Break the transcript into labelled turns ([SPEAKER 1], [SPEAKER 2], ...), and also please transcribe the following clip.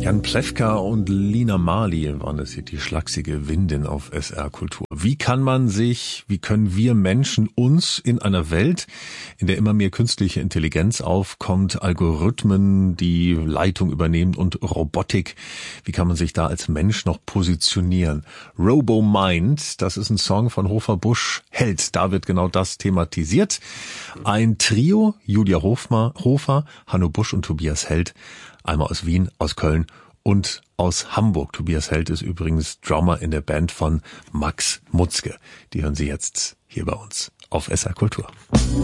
[SPEAKER 1] Jan Plewka und Lina Marley waren das hier, die schlachsige Windin auf SR Kultur. Wie können wir Menschen uns in einer Welt, in der immer mehr künstliche Intelligenz aufkommt, Algorithmen die Leitung übernehmen und Robotik, wie kann man sich da als Mensch noch positionieren? Robomind, das ist ein Song von Hofer Busch Held, da wird genau das thematisiert. Ein Trio, Julia Hofer, Hanno Busch und Tobias Held, einmal aus Wien, aus Köln und aus Hamburg. Tobias Held ist übrigens Drummer in der Band von Max Mutzke. Die hören Sie jetzt hier bei uns auf SR Kultur.